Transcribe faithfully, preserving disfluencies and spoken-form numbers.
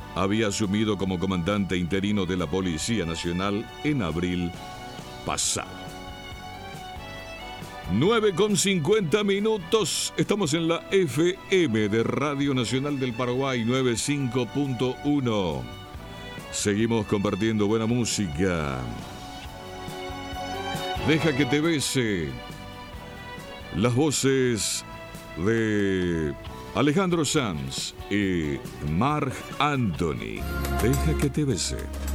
había asumido como comandante interino de la Policía Nacional en abril pasado. nueve con cincuenta minutos. Estamos en la F M de Radio Nacional del Paraguay noventa y cinco punto uno. Seguimos compartiendo buena música. Deja que te bese. Las voces de Alejandro Sanz y Marc Anthony. Deja que te bese.